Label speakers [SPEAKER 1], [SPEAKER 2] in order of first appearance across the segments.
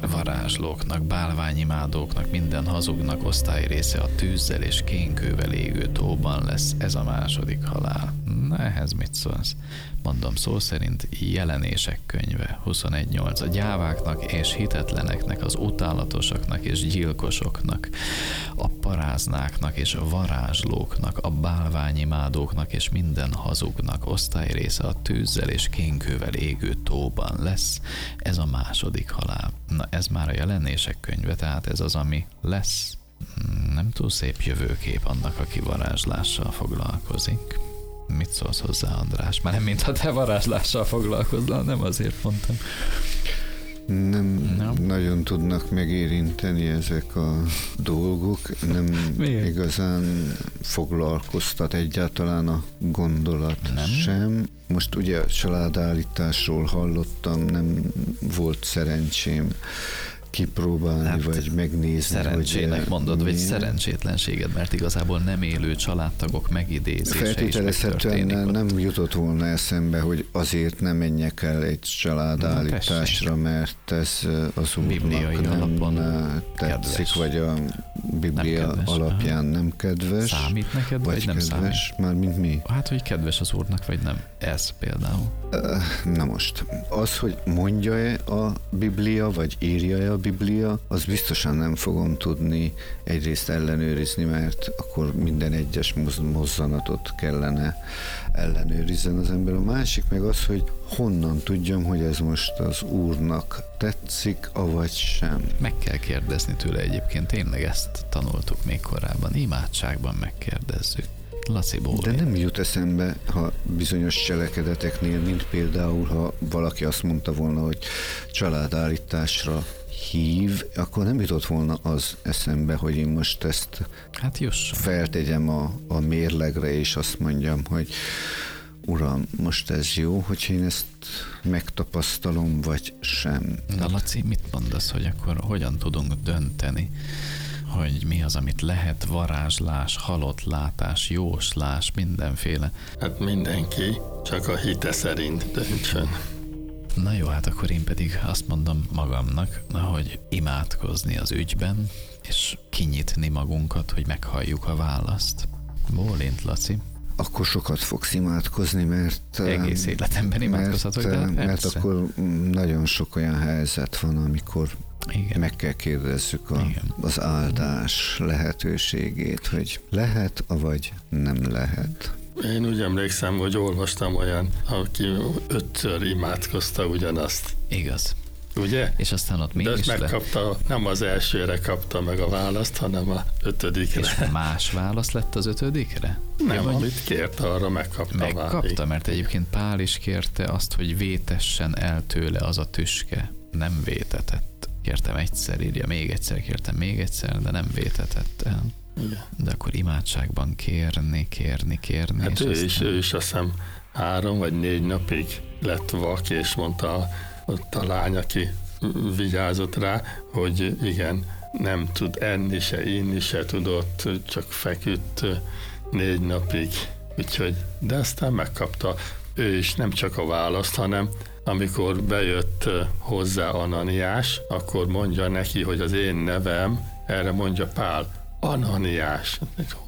[SPEAKER 1] varázslóknak, bálványimádóknak, minden hazugnak osztály része a tűzzel és kénkővel égő tóban lesz. Ez a második halál. Na, ehhez mit szólsz? Mondom szó szerint Jelenések könyve 21.8. A gyáváknak és hitetleneknek, az utálatosaknak és gyilkosoknak, a paráznáknak és varázslóknak, a bálványimádóknak és minden hazugnak osztály része a tűzzel és kénkővel égő tóban lesz. Ez a második halál. Na, ez már a Jelenések könyve, tehát ez az, ami lesz. Nem túl szép jövőkép annak, aki varázslással foglalkozik. Mit szólsz hozzá, András? Már nem, mintha te varázslással foglalkoznál, nem azért mondtam.
[SPEAKER 2] Nem nagyon tudnak megérinteni ezek a dolgok, nem
[SPEAKER 1] Miért?
[SPEAKER 2] igazán foglalkoztat egyáltalán a gondolat
[SPEAKER 1] Nem?
[SPEAKER 2] sem. Most ugye a családállításról hallottam, nem volt szerencsém kipróbálni,
[SPEAKER 1] Hát,
[SPEAKER 2] vagy megnézni.
[SPEAKER 1] Szerencsének
[SPEAKER 2] hogy
[SPEAKER 1] mondod, vagy
[SPEAKER 2] milyen.
[SPEAKER 1] szerencsétlenséged, mert igazából nem élő családtagok megidézése is
[SPEAKER 2] Feltételezhetően
[SPEAKER 1] megtörténik ott.
[SPEAKER 2] nem jutott volna eszembe, hogy azért nem menjek el egy családállításra, mert ez az
[SPEAKER 1] Bibliai
[SPEAKER 2] úrnak
[SPEAKER 1] alapon
[SPEAKER 2] nem tetszik,
[SPEAKER 1] kedves.
[SPEAKER 2] vagy a Biblia
[SPEAKER 1] Nem kedves,
[SPEAKER 2] alapján nem kedves.
[SPEAKER 1] Számít neked, vagy nem
[SPEAKER 2] kedves? Mármint mi?
[SPEAKER 1] Hát, hogy kedves az úrnak, vagy nem. Ez például.
[SPEAKER 2] Na most, az, hogy mondja-e a Biblia, vagy írja-e a Biblia, az biztosan nem fogom tudni egyrészt ellenőrizni, mert akkor minden egyes mozzanatot kellene ellenőrizzen az ember. A másik meg az, hogy honnan tudjam, hogy ez most az Úrnak tetszik, avagy sem.
[SPEAKER 1] Meg kell kérdezni tőle egyébként, tényleg ezt tanultuk még korábban, imádságban megkérdezzük. Laci Bóli.
[SPEAKER 2] De nem jut eszembe, ha bizonyos cselekedeteknél, mint például, ha valaki azt mondta volna, hogy családállításra hív, akkor nem jutott volna az eszembe, hogy én most ezt
[SPEAKER 1] Hát jusson.
[SPEAKER 2] feltegyem a mérlegre, és azt mondjam, hogy Uram, most ez jó, hogy én ezt megtapasztalom, vagy sem.
[SPEAKER 1] Na Laci, mit mondasz, hogy akkor hogyan tudunk dönteni, hogy mi az, amit lehet, varázslás, halott látás, jóslás, mindenféle.
[SPEAKER 3] Hát mindenki csak a hite szerint döntsön.
[SPEAKER 1] Na jó, hát akkor én pedig azt mondom magamnak, hogy imádkozni az ügyben, és kinyitni magunkat, hogy meghalljuk a választ. Bólint, Laci.
[SPEAKER 2] Akkor sokat fogsz imádkozni, mert...
[SPEAKER 1] Egész életemben imádkozhatok, de hát
[SPEAKER 2] mert
[SPEAKER 1] persze.
[SPEAKER 2] akkor nagyon sok olyan helyzet van, amikor
[SPEAKER 1] Igen.
[SPEAKER 2] meg kell kérdezzük
[SPEAKER 1] Igen.
[SPEAKER 2] az áldás lehetőségét, hogy lehet, avagy nem lehet.
[SPEAKER 3] Én úgy emlékszem, hogy olvastam olyan, aki 5-ször imádkozta ugyanazt.
[SPEAKER 1] Igaz.
[SPEAKER 3] Ugye?
[SPEAKER 1] És aztán ott
[SPEAKER 3] De
[SPEAKER 1] mégis
[SPEAKER 3] ezt
[SPEAKER 1] lett.
[SPEAKER 3] megkapta, nem az elsőre kapta meg a választ, hanem a 5-dikre.
[SPEAKER 1] És más válasz lett az 5-re?
[SPEAKER 3] Nem,
[SPEAKER 1] vagy
[SPEAKER 3] amit kért, arra megkapta.
[SPEAKER 1] megkapta, mert egyébként Pál is kérte azt, hogy vétessen el tőle az a tüske. Nem vétetett. Kértem egyszer, írja, még egyszer, kértem még egyszer, de nem vétetett el.
[SPEAKER 3] Igen.
[SPEAKER 1] De akkor imádságban kérni.
[SPEAKER 3] Hát
[SPEAKER 1] és
[SPEAKER 3] ő is azt hiszem 3 vagy 4 napig lett vak, és mondta ott a lány, aki vigyázott rá, hogy igen, nem tud enni se, inni se tudott, csak feküdt 4 napig. Úgyhogy, de aztán megkapta ő is nem csak a választ, hanem amikor bejött hozzá Ananiás, akkor mondja neki, hogy az én nevem, erre mondja Pál, Ananiás.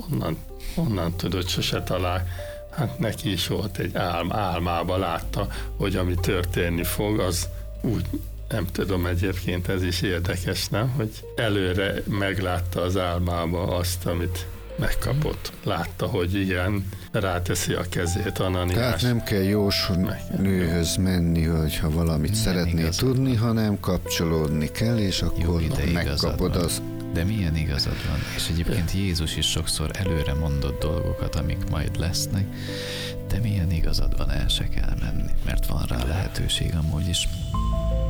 [SPEAKER 3] Honnan tudod, sose talál. Hát neki is volt egy álmába látta, hogy ami történni fog, az úgy, nem tudom, egyébként ez is érdekes, nem? Hogy előre meglátta az álmába azt, amit megkapott. Látta, hogy igen, ráteszi a kezét Ananiás.
[SPEAKER 2] Tehát nem kell jósnőhöz menni, hogyha valamit szeretnél
[SPEAKER 1] igazad
[SPEAKER 2] tudni, hanem kapcsolódni kell, és akkor
[SPEAKER 1] Jó, de igazad
[SPEAKER 2] megkapod
[SPEAKER 1] van.
[SPEAKER 2] az.
[SPEAKER 1] De milyen igazad van? És egyébként Jézus is sokszor előre mondott dolgokat, amik majd lesznek, de milyen igazad van, el se kell menni, mert van rá lehetőség amúgy is.